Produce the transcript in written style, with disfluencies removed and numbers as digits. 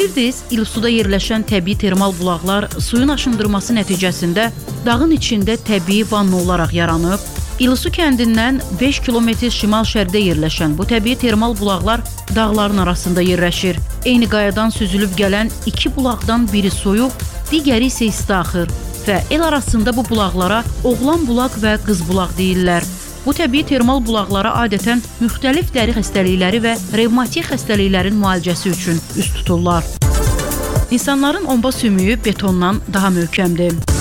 Bilirdiniz, İlsuda yerləşən təbii termal bulaqlar suyun aşındırması nəticəsində dağın içində təbii vanna olaraq yaranıb. İlsu kəndindən 5 kilometr şimal-şərqdə yerləşən bu təbii termal bulaqlar dağların arasında yerləşir. Eyni qayadan süzülüb gələn iki bulaqdan biri soyuq, digəri isə isti axır və el arasında bu bulaqlara oğlan bulaq və qız bulaq deyirlər. Bu təbii termal bulaqlara adətən müxtəlif dəri xəstəlikləri və revmatik xəstəliklərin müalicəsi üçün üst tuturlar. İnsanların omba sümüyü betondan daha möhkəmdir.